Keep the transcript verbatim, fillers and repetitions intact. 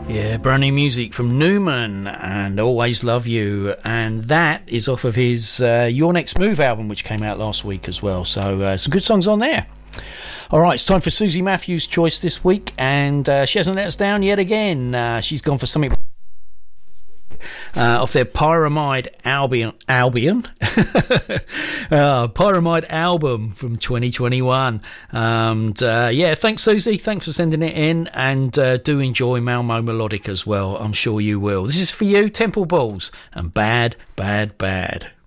Yeah, brand new music from Newman and Always Love You, and that is off of his uh, Your Next Move album, which came out last week as well. So uh, some good songs on there. All right, it's time for Susie Matthews' choice this week, and uh, she hasn't let us down yet again. Uh, she's gone for something uh, off their Pyramide Albion, Albion, uh, Pyramide album from twenty twenty-one. And uh, yeah, thanks Susie, thanks for sending it in, and uh, do enjoy Malmo Melodic as well. I'm sure you will. This is for you, Temple Balls, and Bad, Bad, Bad.